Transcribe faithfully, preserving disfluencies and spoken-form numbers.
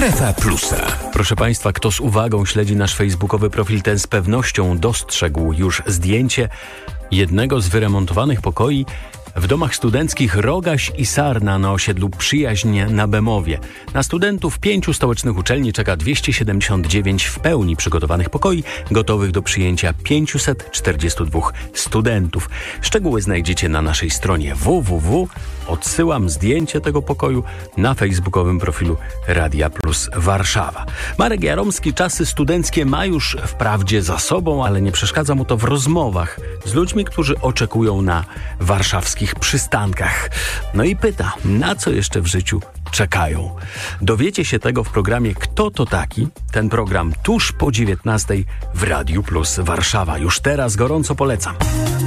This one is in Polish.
Strefa Plusa. Proszę Państwa, kto z uwagą śledzi nasz facebookowy profil, ten z pewnością dostrzegł już zdjęcie jednego z wyremontowanych pokoi w domach studenckich Rogaś i Sarna na osiedlu Przyjaźń na Bemowie. Na studentów pięciu stołecznych uczelni czeka dwieście siedemdziesiąt dziewięć w pełni przygotowanych pokoi, gotowych do przyjęcia pięćset czterdzieści dwa studentów. Szczegóły znajdziecie na naszej stronie w w w. Odsyłam zdjęcie tego pokoju na facebookowym profilu Radia Plus Warszawa. Marek Jaromski czasy studenckie ma już wprawdzie za sobą, ale nie przeszkadza mu to w rozmowach z ludźmi, którzy oczekują na warszawskich przystankach. No i pyta, na co jeszcze w życiu czekają. Dowiecie się tego w programie Kto to taki? Ten program tuż po dziewiętnastej w Radiu Plus Warszawa. Już teraz gorąco polecam.